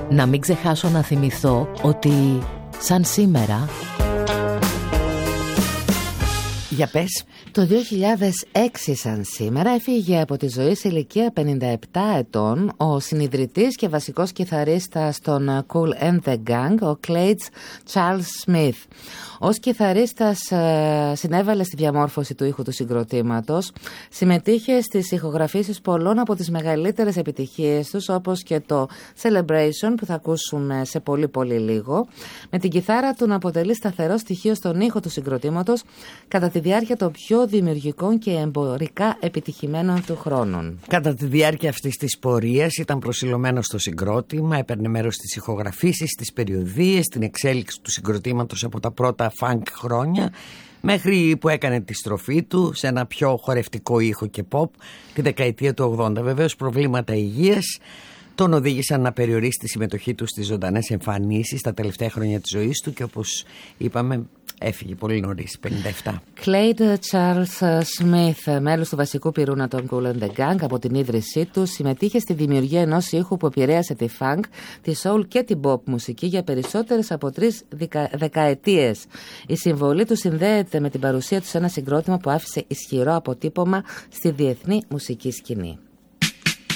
Να μην ξεχάσω να θυμηθώ ότι σαν σήμερα... Για πες. Το 2006 σαν σήμερα έφυγε από τη ζωή σε ηλικία 57 ετών ο συνιδρυτής και βασικός κιθαρίστας των Kool and the Gang, ο Clayton Charles Smith. Ως κιθαρίστας συνέβαλε στη διαμόρφωση του ήχου του συγκροτήματος, συμμετείχε στις ηχογραφήσεις πολλών από τις μεγαλύτερες επιτυχίες τους, όπως και το Celebration που θα ακούσουμε σε πολύ πολύ λίγο, με την κιθάρα του να αποτελεί σταθερό στοιχείο στον ήχο του συγκροτήματος κατά τη διάρκεια των πιο δημιουργικών και εμπορικά επιτυχημένων του χρόνων. Κατά τη διάρκεια αυτής της πορείας ήταν προσιλωμένος στο συγκρότημα, έπαιρνε μέρος στις ηχογραφήσεις, στις περιοδίες, στην εξέλιξη του συγκροτήματος από τα πρώτα funk χρόνια μέχρι που έκανε τη στροφή του σε ένα πιο χορευτικό ήχο και pop τη δεκαετία του 80. Βεβαίως προβλήματα υγείας τον οδήγησαν να περιορίσει τη συμμετοχή του στις ζωντανές εμφανίσεις τα τελευταία χρόνια της ζωής του και όπως είπαμε έφυγε πολύ νωρίς, 57. Clayton Charles Smith, μέλος του βασικού πυρούνα των Kool and the Gang, από την ίδρυσή του συμμετείχε στη δημιουργία ενός ήχου που επηρέασε τη funk, τη soul και την pop μουσική για περισσότερες από 3 δεκαετίες. Η συμβολή του συνδέεται με την παρουσία του σε ένα συγκρότημα που άφησε ισχυρό αποτύπωμα στη διεθνή μουσική σκηνή.